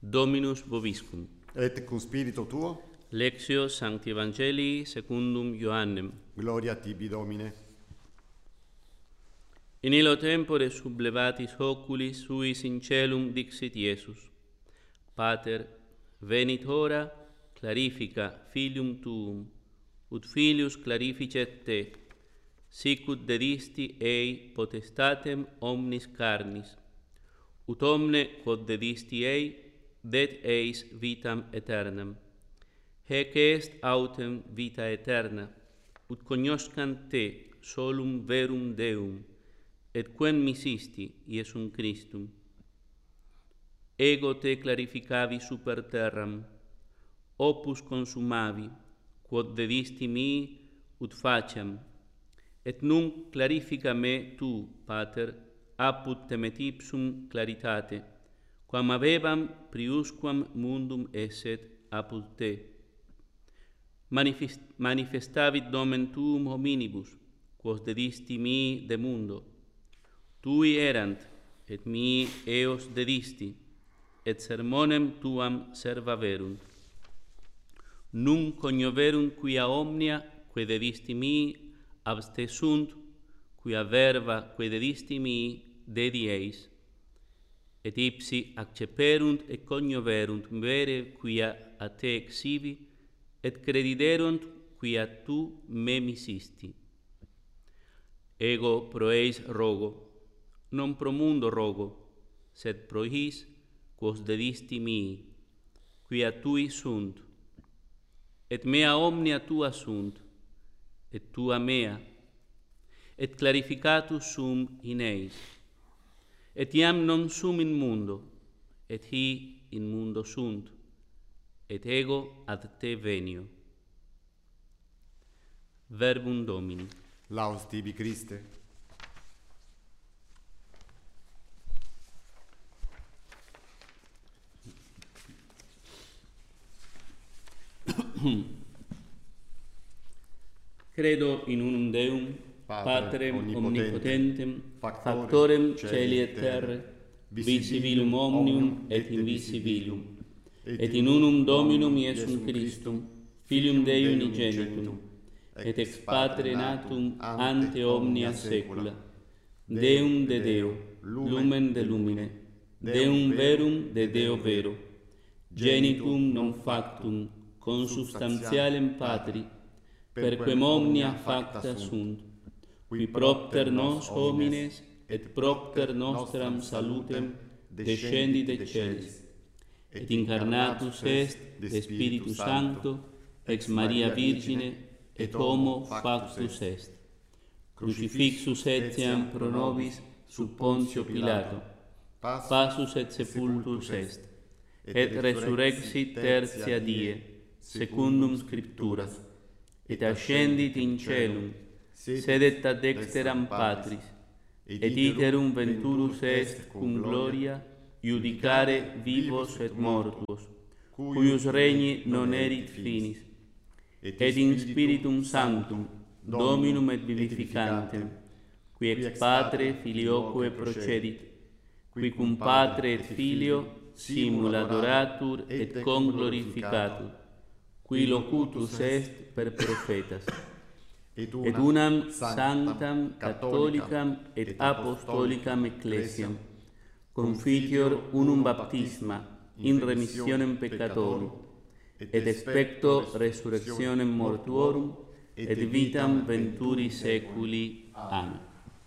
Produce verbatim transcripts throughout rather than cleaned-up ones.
Dominus vobiscum. Et cum spiritu tuo. Lectio Sancti Evangelii secundum Ioannem. Gloria tibi, Domine. In illo tempore sublevatis oculis suis in celum dixit Iesus: Pater, venit hora, clarifica filium tuum, ut filius clarificet te, sicut dedisti ei potestatem omnis carnis, ut omne quod dedisti ei, det eis vitam aeternam. Hec est autem vita aeterna, ut cognoscant te solum verum Deum, et quem misisti Iesum Christum. Ego te clarificavi super terram, opus consumavi, quod dedisti mi ut faciam, et nunc clarifica me tu, Pater, apud temet ipsum claritate, quam avebam priusquam mundum esset apud te. Manifest, manifestavit nomen tuum hominibus, quos dedisti mi de mundo. Tui erant, et mi eos dedisti, et sermonem tuam servaverunt. Nunc cognoverunt quia omnia, quae dedisti mi, abstesunt, quia verba, quae dedisti mi, dedi eis. Et ipsi acceperunt et cognoverunt vere quia a te exivi, et crediderunt quia tu me misisti. Ego pro eis rogo, non pro mundo rogo, sed pro his, quos dedisti mi, quia tui sunt, et mea omnia tua sunt, et tua mea, et clarificatus sum in eis. Et iam non sum in mundo, et hi in mundo sunt, et ego ad te venio. Verbum Domini. Laus tibi, Christe. Credo in unum Deum, Patrem omnipotentem, factorem celi et terrae, visibilum omnium et invisibilum, et in unum Dominum Iesum Christum, Filium Dei unigenitum, et ex Patre natum ante omnia saecula, Deum de Deo, lumen de lumine, Deum verum de Deo vero, genitum non factum, consubstantialem Patri, perquem omnia facta sunt, qui propter nos homines et propter nostram salutem descendit de celis, et incarnatus est de Spiritu Sancto ex Maria Virgine et homo factus est. Crucifixus etiam pro nobis sub Pontio Pilato, passus et sepultus est, et resurrexit tertia die, secundum Scripturas, et ascendit in celum, sedet ad dexteram Patris, et iterum venturus est cum gloria iudicare vivos et mortuos, cuius regni non erit finis, et in Spiritum Sanctum, Dominum et vivificantem, qui ex Patre filioque procedit, qui cum Patre et Filio simul adoratur et conglorificatur, qui locutus est per prophetas, et unam sanctam catholicam et apostolicam ecclesiam, confitior unum baptisma in remissionem peccatorum, et expecto resurrectionem mortuorum, et vitam venturi saeculi. Amen.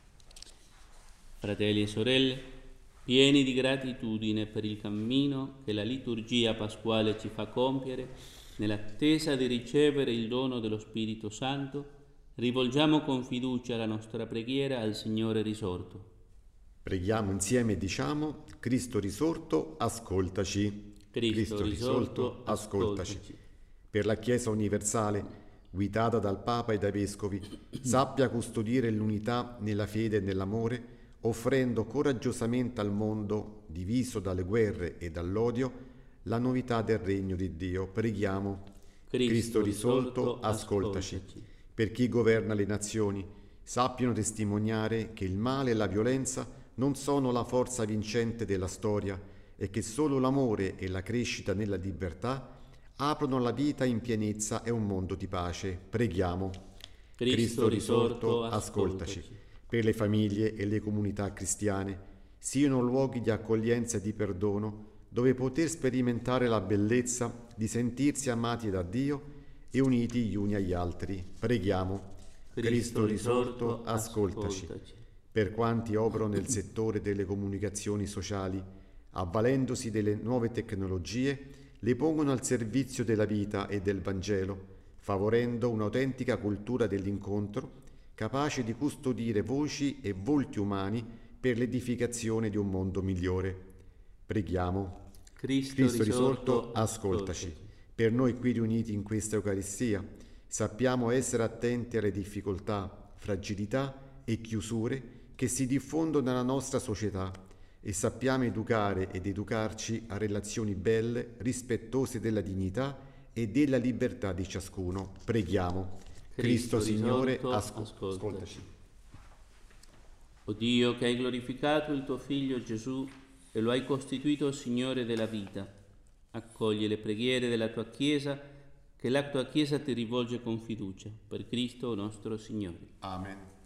Fratelli e sorelle, pieni di gratitudine per il cammino che la liturgia pasquale ci fa compiere, nell'attesa di ricevere il dono dello Spirito Santo, rivolgiamo con fiducia la nostra preghiera al Signore risorto. Preghiamo insieme e diciamo: Cristo risorto, ascoltaci. Cristo, Cristo risorto, ascoltaci. ascoltaci. Per la Chiesa universale, guidata dal Papa e dai Vescovi, sappia custodire l'unità nella fede e nell'amore, offrendo coraggiosamente al mondo, diviso dalle guerre e dall'odio, la novità del regno di Dio. Preghiamo. Cristo, Cristo risorto, ascoltaci. ascoltaci. Per chi governa le nazioni, sappiano testimoniare che il male e la violenza non sono la forza vincente della storia e che solo l'amore e la crescita nella libertà aprono la vita in pienezza e un mondo di pace. Preghiamo. Cristo, Cristo risorto, ascoltaci. ascoltaci. Per le famiglie e le comunità cristiane siano luoghi di accoglienza e di perdono, dove poter sperimentare la bellezza di sentirsi amati da Dio e uniti gli uni agli altri. Preghiamo. Cristo, Cristo risorto, risorto, ascoltaci. ascoltaci. Per quanti operano nel settore delle comunicazioni sociali, avvalendosi delle nuove tecnologie, le pongono al servizio della vita e del Vangelo, favorendo un'autentica cultura dell'incontro, capace di custodire voci e volti umani per l'edificazione di un mondo migliore. Preghiamo. Cristo, Cristo risorto, risorto, ascoltaci. ascoltaci. Per noi qui riuniti in questa Eucaristia, sappiamo essere attenti alle difficoltà, fragilità e chiusure che si diffondono nella nostra società e sappiamo educare ed educarci a relazioni belle, rispettose della dignità e della libertà di ciascuno. Preghiamo. Cristo, Cristo Signore, risorto, asco- ascoltaci. ascoltaci. O Dio, che hai glorificato il tuo Figlio Gesù e lo hai costituito Signore della vita, accogli le preghiere della tua Chiesa, che la tua Chiesa ti rivolge con fiducia. Per Cristo nostro Signore. Amen.